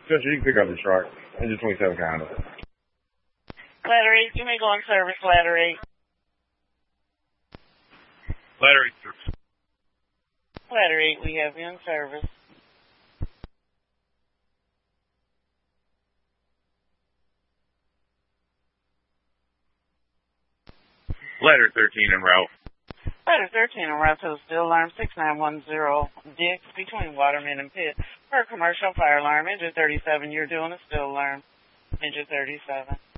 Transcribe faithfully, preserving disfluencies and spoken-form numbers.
Chester, you can pick up the shark. Engine twenty-seven can handle. Ladder eight, you may go on service, ladder eight. Ladder eight, service. Ladder eight, we have you in service. Ladder thirteen en route. Ladder thirteen en route to the still alarm six nine one zero Dix between Waterman and Pitt. For a commercial fire alarm, engine thirty-seven, you're doing a still alarm. Engine thirty-seven.